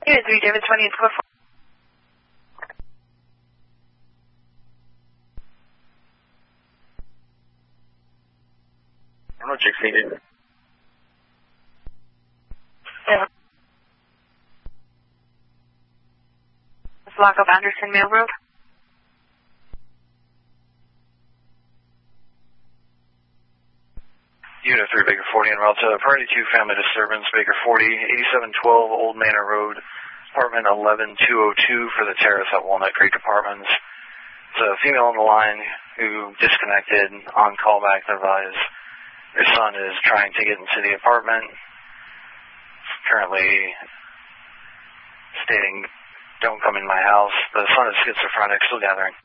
Unit 3, David 20 and 24. I'm not exceeded. Yeah. Let's lock up Anderson Mill Road. Unit 3, Baker 40 en route to Priority 2 family disturbance, Baker 40, 8712 Old Manor Road, apartment 11202 for the terrace at Walnut Creek Apartments. It's a female on the line who disconnected, on callback to advise her son is trying to get into the apartment. Currently stating, don't come in my house. The son is schizophrenic, still gathering.